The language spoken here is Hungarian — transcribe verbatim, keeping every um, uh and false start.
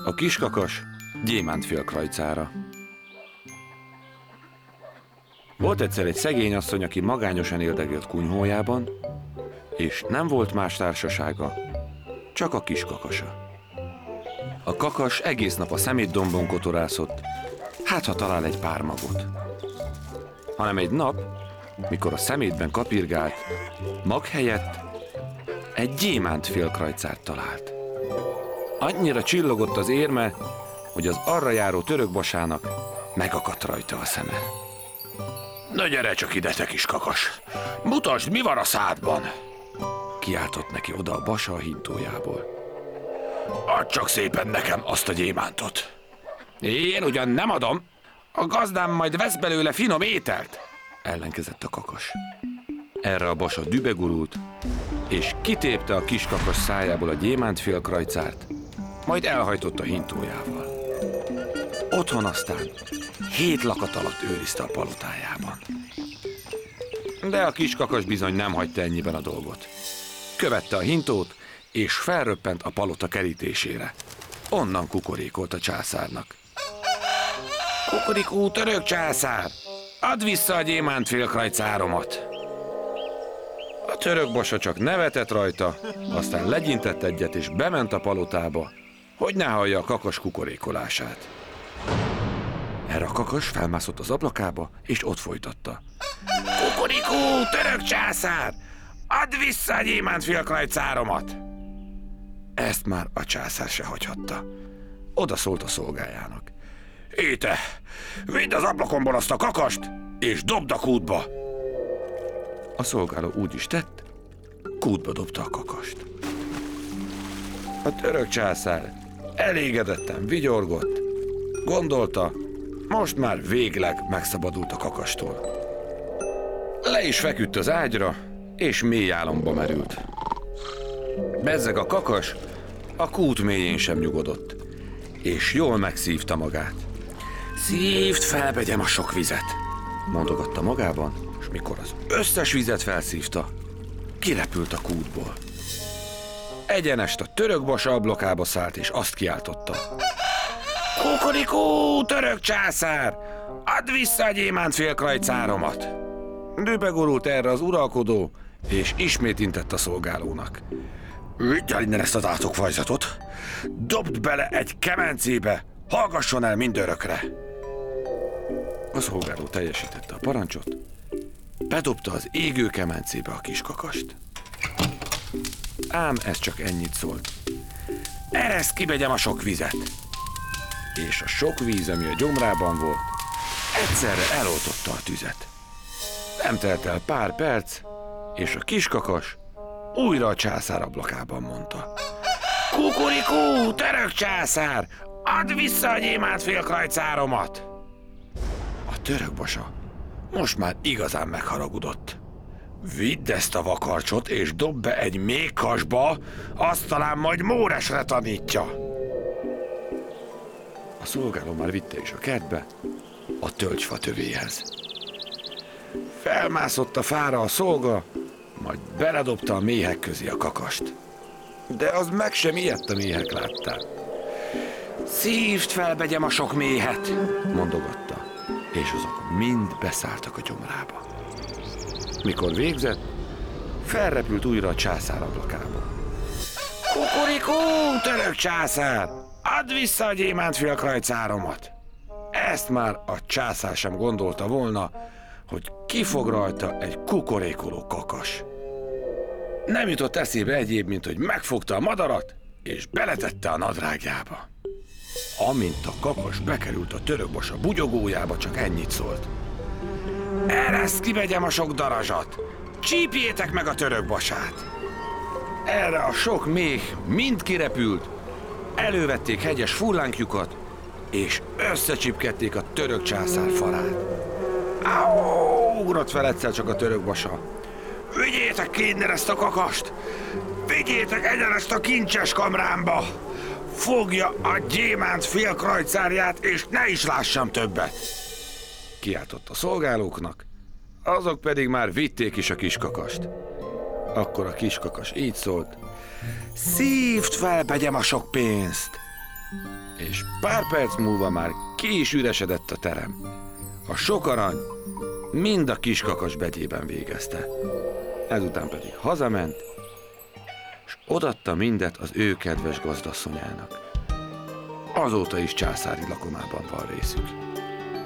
A kiskakas gyémántfélkrajcára. Volt egyszer egy szegény asszony, aki magányosan érdegélt kunyhójában, és nem volt más társasága, csak a kiskakasa. A kakas egész nap a szemétdombon kotorászott, hát ha talál egy pár magot. Hanem egy nap, mikor a szemétben kapirgált, mag helyett egy gyémántfélkrajcát talált. Annyira csillogott az érme, hogy az arra járó törökbasának megakadt rajta a szeme. Na gyere csak ide, te kis kakas! Mutasd, mi van a szádban! Kiáltott neki oda a basa a hintójából. Add csak szépen nekem azt a gyémántot! Én ugyan nem adom, a gazdám majd vesz belőle finom ételt, ellenkezett a kakas. Erre a basa dübegurult, és kitépte a kiskakas szájából a gyémántfélkrajcárt, majd elhajtott a hintójával. Otthon aztán hét lakat alatt őrizte a palotájában. De a kiskakas bizony nem hagyta ennyiben a dolgot. Követte a hintót, és felröppent a palota kerítésére. Onnan kukorékolt a császárnak. Kukorikú, török császár! Add vissza a gyémántfélkrajcáromat! A török basa csak nevetett rajta, aztán legyintett egyet, és bement a palotába, hogy ne hallja a kakas kukorékolását. Erre a kakas felmászott az ablakába, és ott folytatta. Kukorikú, török császár! Add vissza a gyémántfélkrajcáromat! Ezt már a császár se hagyhatta. Oda szólt a szolgájának. Éte, vidd az ablakomból azt a kakast, és dobd a kútba! A szolgáló úgy is tett, kútba dobta a kakast. A török császár elégedetten vigyorgott, gondolta, most már végleg megszabadult a kakastól. Le is feküdt az ágyra, és mély álomba merült. Bezzeg a kakas a kút mélyén sem nyugodott, és jól megszívta magát. Szívd fel, begyem, a sok vizet, mondogatta magában, és mikor az összes vizet felszívta, kirepült a kútból. Egyenest a török basa ablakába szállt, és azt kiáltotta. Kukorikú, török császár! Add vissza a gyémántfélkrajcáromat! Dübegurult erre az uralkodó, és ismét intett a szolgálónak. Vidd el innen ezt az átokfajzatot! Dobd bele egy kemencébe! Hallgasson el mindörökre! A szolgáló teljesítette a parancsot, bedobta az égő kemencébe a kiskakast. Ám ez csak ennyit szólt. Ereszd ki, begyem, a sok vizet! És a sok víz, ami a gyomrában volt, egyszerre eloltotta a tüzet. Nem telt el pár perc, és a kiskakas újra a császár ablakában mondta. Kukorikú, török császár! Add vissza a gyémántfélkrajcáromat! A török basa most már igazán megharagudott. Vidd ezt a vakarcsot, és dob be egy méhkasba, azt talán majd Móresre tanítja. A szolgáló már vitte is a kertbe, a tölgyfa tövéhez. Felmászott a fára a szolga, majd beledobta a méhek közé a kakast. De az meg sem ijedt a méhek láttán. Szívd fel, begyem, a sok méhet, mondogatta, és azok mind beszálltak a gyomrába. Mikor végzett, felrepült újra a császár ablakába. Kukorikú, török császár! Add vissza a gyémántfélkrajcáromat! Ezt már a császár sem gondolta volna, hogy kifog rajta egy kukorékoló kakas. Nem jutott eszébe egyéb, mint hogy megfogta a madarat, és beletette a nadrágjába. Amint a kakas bekerült a török basa bugyogójába, csak ennyit szólt. Ereszd ki, begyem, a sok darazsat! Csípjétek meg a török basát! Erre a sok méh mind kirepült, elővették hegyes fullánkjukat, és összecsipkedték a török császár falát. Áó! Ugrott fel egyszer csak a török basa. Vigyétek ki innen ezt a kakast! Vigyétek egyenest a kincses kamrámba! Fogja a gyémántfélkrajcárját, és ne is lássam többet! Kiáltott a szolgálóknak, azok pedig már vitték is a kiskakast. Akkor a kiskakas így szólt. Szívd fel, begyem, a sok pénzt! és pár perc múlva már ki is üresedett a terem. A sok arany mind a kiskakas begyében végezte. Ezután pedig hazament, és odatta mindet az ő kedves gazdasszonyának. Azóta is császári lakomában van részük.